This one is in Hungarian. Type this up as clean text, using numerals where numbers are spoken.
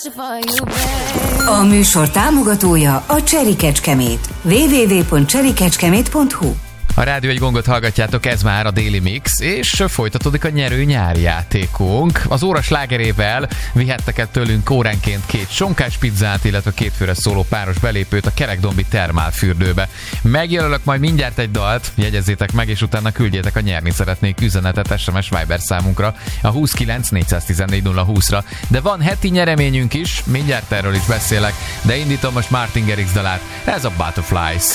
A műsor támogatója a Cseri Kecskemét. www.cserikecskemét.hu. A Rádió egy gongot hallgatjátok, ez már a Daily Mix, és folytatódik a nyerő nyári játékunk. Az óra slágerével vihettek el tőlünk óránként 2 sonkás pizzát, illetve 2 főre szóló páros belépőt a Kerekdombi termálfürdőbe. Megjelölök majd mindjárt egy dalt, jegyezzétek meg, és utána küldjétek a nyerni szeretnék üzenetet SMS Viber számunkra a 29 414 020-ra. De van heti nyereményünk is, mindjárt erről is beszélek, de indítom most Martin Garrix dalát, ez a Butterflies.